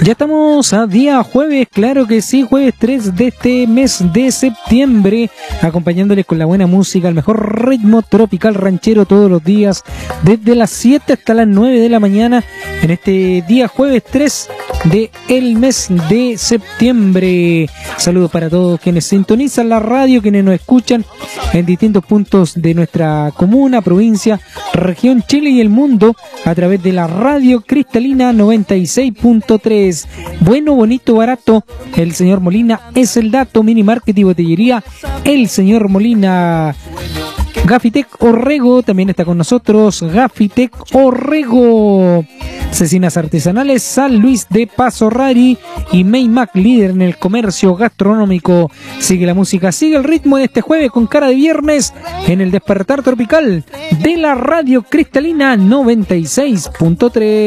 Ya estamos a día jueves, claro que sí, jueves 3 de este mes de septiembre, acompañándoles con la buena música, el mejor ritmo tropical ranchero todos los días, desde las 7 hasta las 9 de la mañana, en este día jueves 3 de el mes de septiembre. Saludos para todos quienes sintonizan la radio, quienes nos escuchan en distintos puntos de nuestra comuna, provincia, región, Chile y el mundo, a través de la radio cristalina 96.3. Bueno, bonito, barato. El señor Molina es el dato. Mini Market y Botellería el señor Molina. Gafitec Orrego también está con nosotros. Gafitec Orrego. Cecinas Artesanales San Luis de Paso Rari y Maymac, líder en el comercio gastronómico. Sigue la música, sigue el ritmo de este jueves con cara de viernes en el despertar tropical de la radio cristalina 96.3.